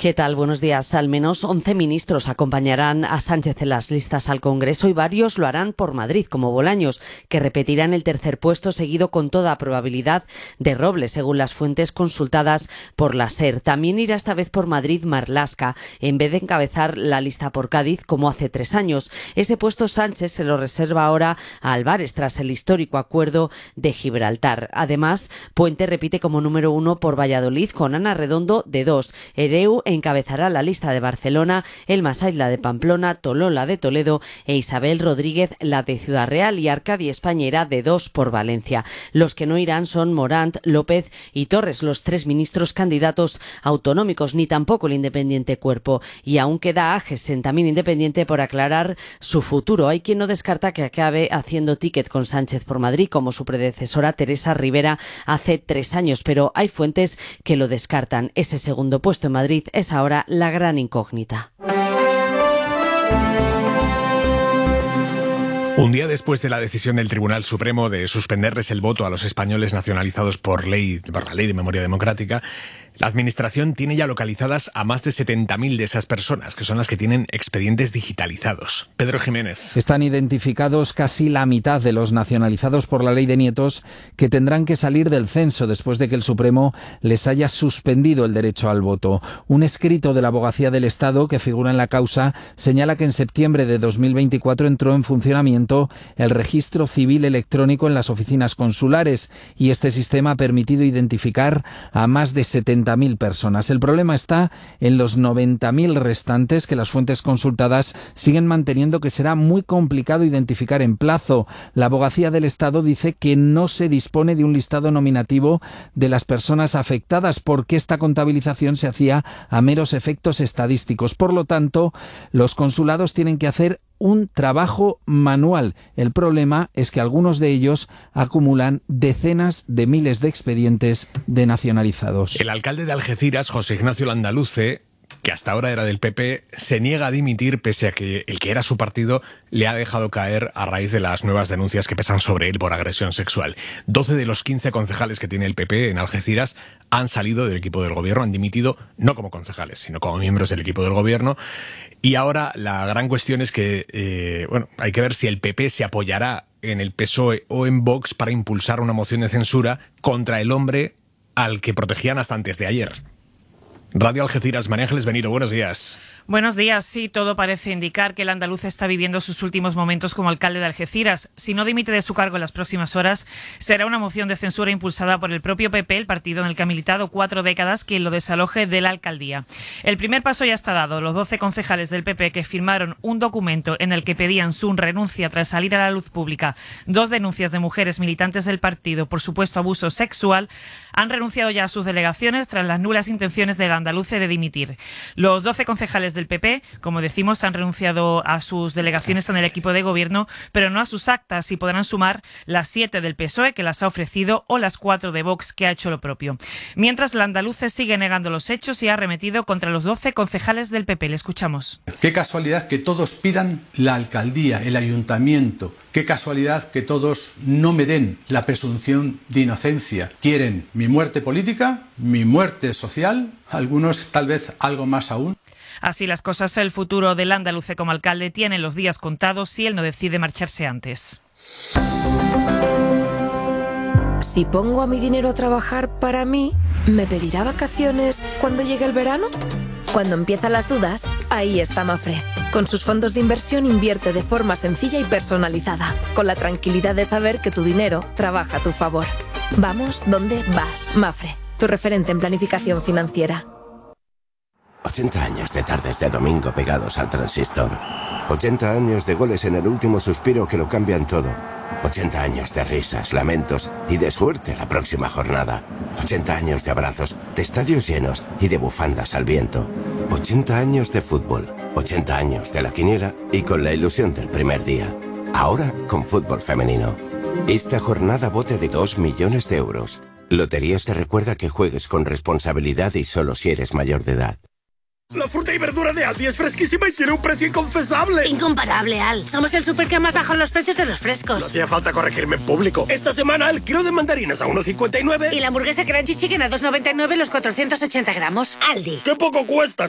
¿Qué tal? Buenos días. Al menos 11 ministros acompañarán a Sánchez en las listas al Congreso y varios lo harán por Madrid, como Bolaños, que repetirán el tercer puesto seguido con toda probabilidad de Robles, según las fuentes consultadas por la SER. También irá esta vez por Madrid Marlaska, en vez de encabezar la lista por Cádiz como hace 3 años. Ese puesto Sánchez se lo reserva ahora a Álvarez tras el histórico acuerdo de Gibraltar. Además, Puente repite como número 1 por Valladolid con Ana Redondo de 2. Hereu encabezará la lista de Barcelona, Elma Said la de Pamplona, Tolón la de Toledo e Isabel Rodríguez la de Ciudad Real, y Arcadi España irá de 2 por Valencia. Los que no irán son Morant, López y Torres, los 3 ministros candidatos autonómicos, ni tampoco el independiente Cuerpo. Y aún queda Agesen, también independiente, por aclarar su futuro. Hay quien no descarta que acabe haciendo ticket con Sánchez por Madrid, como su predecesora Teresa Rivera hace 3 años, pero hay fuentes que lo descartan. Ese segundo puesto en Madrid es ahora la gran incógnita. Un día después de la decisión del Tribunal Supremo de suspenderles el voto a los españoles nacionalizados por la Ley de Memoria Democrática, la Administración tiene ya localizadas a más de 70.000 de esas personas, que son las que tienen expedientes digitalizados. Pedro Jiménez. Están identificados casi la mitad de los nacionalizados por la Ley de Nietos, que tendrán que salir del censo después de que el Supremo les haya suspendido el derecho al voto. Un escrito de la Abogacía del Estado que figura en la causa señala que en septiembre de 2024 entró en funcionamiento el registro civil electrónico en las oficinas consulares, y este sistema ha permitido identificar a más de 70.000 personas. El problema está en los 90.000 restantes, que las fuentes consultadas siguen manteniendo que será muy complicado identificar en plazo. La Abogacía del Estado dice que no se dispone de un listado nominativo de las personas afectadas, porque esta contabilización se hacía a meros efectos estadísticos. Por lo tanto, los consulados tienen que hacer un trabajo manual. El problema es que algunos de ellos acumulan decenas de miles de expedientes de nacionalizados. El alcalde de Algeciras, José Ignacio Landaluce, que hasta ahora era del PP, se niega a dimitir pese a que el que era su partido le ha dejado caer a raíz de las nuevas denuncias que pesan sobre él por agresión sexual. 12 de los 15 concejales que tiene el PP en Algeciras han salido del equipo del gobierno, han dimitido no como concejales, sino como miembros del equipo del gobierno. Y ahora la gran cuestión es que, hay que ver si el PP se apoyará en el PSOE o en Vox para impulsar una moción de censura contra el hombre al que protegían hasta antes de ayer. Radio Algeciras, María Ángeles Benito, buenos días. Buenos días. Sí, todo parece indicar que el andaluz está viviendo sus últimos momentos como alcalde de Algeciras. Si no dimite de su cargo en las próximas horas, será una moción de censura impulsada por el propio PP, el partido en el que ha militado 4 décadas, quien lo desaloje de la alcaldía. El primer paso ya está dado. Los 12 concejales del PP que firmaron un documento en el que pedían su renuncia tras salir a la luz pública 2 denuncias de mujeres militantes del partido por supuesto abuso sexual, han renunciado ya a sus delegaciones tras las nulas intenciones del andaluce de dimitir. Los 12 concejales del PP, como decimos, han renunciado a sus delegaciones en el equipo de gobierno, pero no a sus actas, y podrán sumar las 7 del PSOE, que las ha ofrecido, o las 4 de Vox, que ha hecho lo propio. Mientras, el andaluce sigue negando los hechos y ha arremetido contra los 12 concejales del PP. Le escuchamos. Qué casualidad que todos pidan la alcaldía, el ayuntamiento. Qué casualidad que todos no me den la presunción de inocencia. Quieren mi muerte política, mi muerte social, algunos tal vez algo más aún. Así las cosas, el futuro del andaluce como alcalde tiene los días contados si él no decide marcharse antes. Si pongo a mi dinero a trabajar para mí, ¿me pedirá vacaciones cuando llegue el verano? Cuando empiezan las dudas, ahí está Mafre. Con sus fondos de inversión invierte de forma sencilla y personalizada, con la tranquilidad de saber que tu dinero trabaja a tu favor. Vamos donde vas. Mafre, tu referente en planificación financiera. 80 años de tardes de domingo pegados al transistor. 80 años de goles en el último suspiro que lo cambian todo. 80 años de risas, lamentos y de suerte la próxima jornada. 80 años de abrazos, de estadios llenos y de bufandas al viento. 80 años de fútbol, 80 años de la quiniela y con la ilusión del primer día. Ahora con fútbol femenino. Esta jornada bote de 2 millones de euros. Loterías te recuerda que juegues con responsabilidad y solo si eres mayor de edad. La fruta y verdura de Aldi es fresquísima y tiene un precio inconfesable. Incomparable, Al. Somos el súper que más bajan los precios de los frescos. No hacía falta corregirme en público. Esta semana el kilo de mandarinas a 1,59. Y la hamburguesa Crunchy Chicken a 2,99 los 480 gramos. Aldi. ¡Qué poco cuesta!